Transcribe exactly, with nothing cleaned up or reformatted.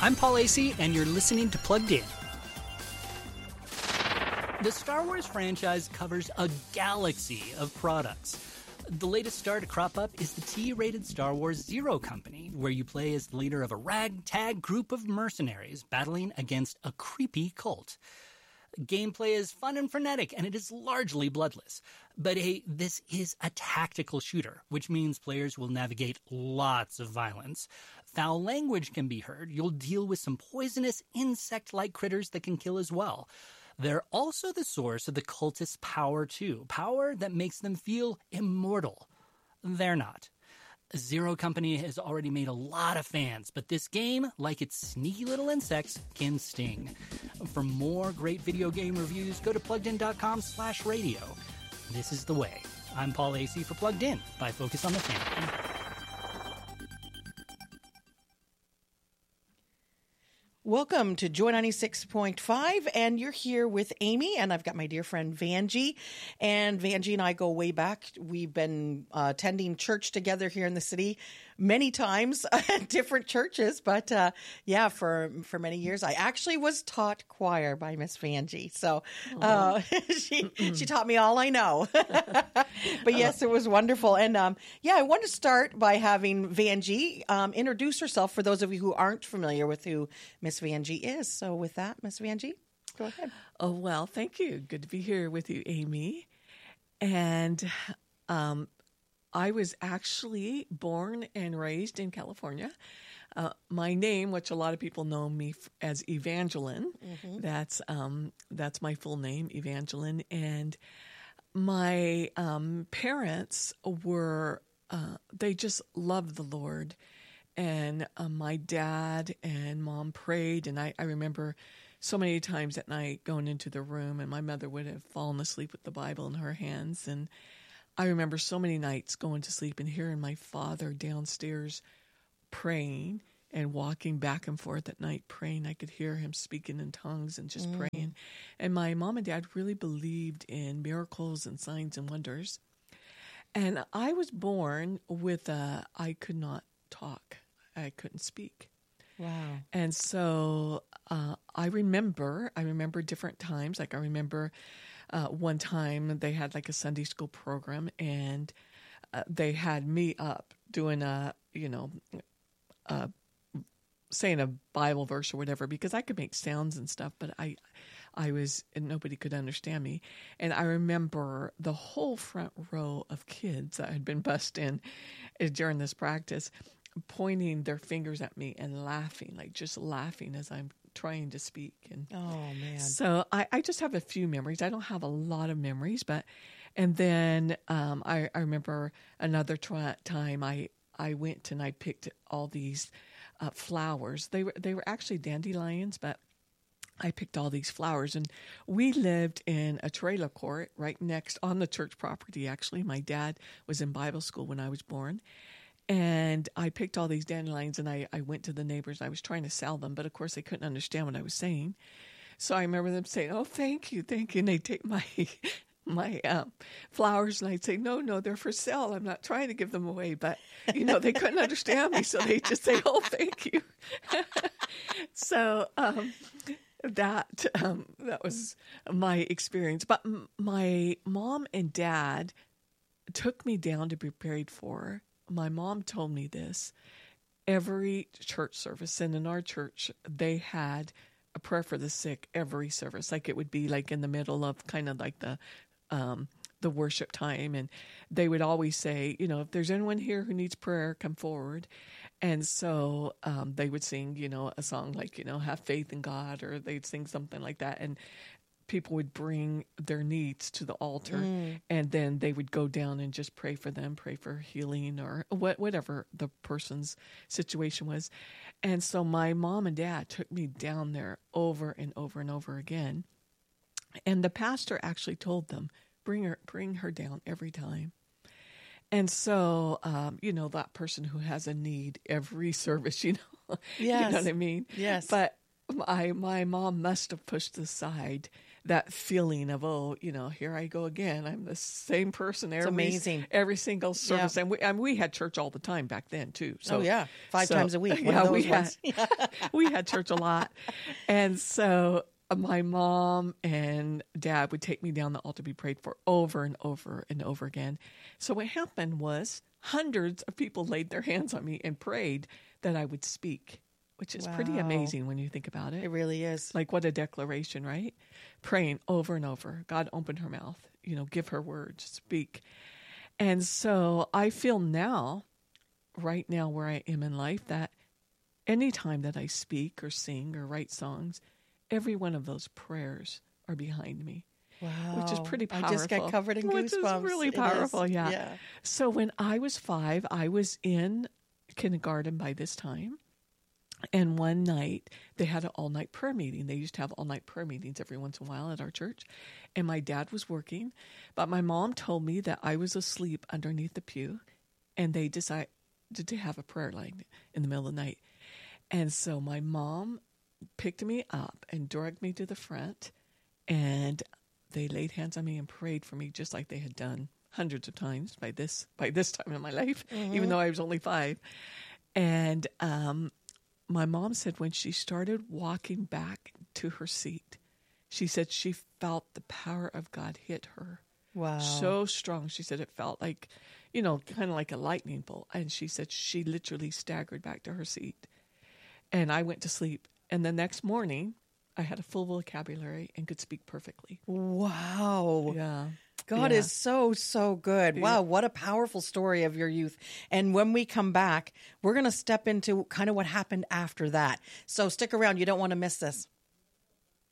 I'm Paul Asay, and you're listening to Plugged In. The Star Wars franchise covers a galaxy of products. The latest star to crop up is the T-rated Star Wars Zero Company, where you play as the leader of a ragtag group of mercenaries battling against a creepy cult. Gameplay is fun and frenetic, and it is largely bloodless. But hey, this is a tactical shooter, which means players will navigate lots of violence. Foul language can be heard. You'll deal with some poisonous insect-like critters that can kill as well. They're also the source of the cultists' power, too. Power that makes them feel immortal. They're not. Zero Company has already made a lot of fans, but this game, like its sneaky little insects, can sting. For more great video game reviews, go to pluggedin.com slash radio. This is the way. I'm Paul Asay for Plugged In by Focus on the Family. Welcome to Joy ninety-six point five, and you're here with Amy, and I've got my dear friend Vanjie, and Vanjie and I go way back. We've been uh, attending church together here in the city many times at different churches, but uh, yeah, for for many years. I actually was taught choir by Miss Vanjie, so uh, she she taught me all I know. But yes, it was wonderful, and um, yeah, I want to start by having Vanjie um, introduce herself for those of you who aren't familiar with who Miss Vanjie is. So with that, Miss Vanjie, go ahead. Oh, well, thank you. Good to be here with you, Amy. And um, I was actually born and raised in California. Uh, my name, which a lot of people know me f- as Evangeline, mm-hmm. that's um, that's my full name, Evangeline. And my um, parents were, uh, they just loved the Lord. And uh, my dad and mom prayed, and I, I remember so many times at night going into the room, and my mother would have fallen asleep with the Bible in her hands. And I remember so many nights going to sleep and hearing my father downstairs praying and walking back and forth at night praying. I could hear him speaking in tongues and just mm. praying. And my mom and dad really believed in miracles and signs and wonders. And I was born with a, I could not talk. I couldn't speak. Wow. And so uh, I remember, I remember different times. Like I remember uh, one time they had like a Sunday school program, and uh, they had me up doing a, you know, uh, saying a Bible verse or whatever, because I could make sounds and stuff, but I, I was, and nobody could understand me. And I remember the whole front row of kids that had been bussed in uh, during this practice pointing their fingers at me and laughing, like just laughing as I'm trying to speak. And oh man! So I, I just have a few memories. I don't have a lot of memories, but and then um, I, I remember another tra- time I I went and I picked all these uh, flowers. They were they were actually dandelions, but I picked all these flowers, and we lived in a trailer court right next on the church property. Actually, my dad was in Bible school when I was born. And I picked all these dandelions, and I, I went to the neighbors. I was trying to sell them, but of course they couldn't understand what I was saying. So I remember them saying, "Oh, thank you, thank you." And they'd take my my um, flowers, and I'd say, "No, no, they're for sale. I'm not trying to give them away." But, you know, they couldn't understand me, so they'd just say, "Oh, thank you." So um, that um, that was my experience. But m- my mom and dad took me down to be prayed for. My mom told me this every church service, and in our church, they had a prayer for the sick every service. Like it would be like in the middle of kind of like the um, the worship time, and they would always say, you know, if there's anyone here who needs prayer, come forward. And so um, they would sing, you know, a song like, you know, have faith in God, or they'd sing something like that, and people would bring their needs to the altar, mm. and then they would go down and just pray for them, pray for healing or what, whatever the person's situation was. And so my mom and dad took me down there over and over and over again. And the pastor actually told them, bring her, bring her down every time. And so, um, you know, that person who has a need every service, you know, yes. you know what I mean? Yes. But my, my mom must have pushed aside that feeling of, oh, you know, here I go again. I'm the same person every, amazing. every single service. Yeah. And we, and we had church all the time back then too. So, oh yeah, five so, times a week. One yeah, of those we had, ones. we had church a lot. And so my mom and dad would take me down the altar to be prayed for over and over and over again. So what happened was hundreds of people laid their hands on me and prayed that I would speak, which is pretty Wow. amazing when you think about it. It really is. Like, what a declaration, right? Praying over and over. God, open her mouth, you know, give her words, speak. And so I feel now, right now where I am in life, that anytime that I speak or sing or write songs, every one of those prayers are behind me. Wow. Which is pretty powerful. I just got covered in Which goosebumps. is really It powerful, is. yeah. yeah. So when I was five, I was in kindergarten by this time. And one night, they had an all-night prayer meeting. They used to have all-night prayer meetings every once in a while at our church. And my dad was working. But my mom told me that I was asleep underneath the pew. And they decided to have a prayer line in the middle of the night. And so my mom picked me up and dragged me to the front. And they laid hands on me and prayed for me just like they had done hundreds of times by this by this time in my life, mm-hmm. even though I was only five. And um, my mom said when she started walking back to her seat, she said she felt the power of God hit her. Wow. So strong. She said it felt like, you know, kind of like a lightning bolt. And she said she literally staggered back to her seat. And I went to sleep. And the next morning, I had a full vocabulary and could speak perfectly. Wow. Yeah. God yeah. is so, so good. Wow, what a powerful story of your youth. And when we come back, we're going to step into kind of what happened after that. So stick around. You don't want to miss this.